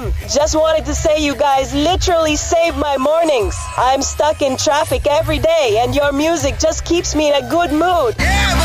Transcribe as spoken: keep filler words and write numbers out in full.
M. Just wanted to say you guys literally saved my mornings. I'm stuck in traffic every day, and your music just keeps me in a good mood. Yeah,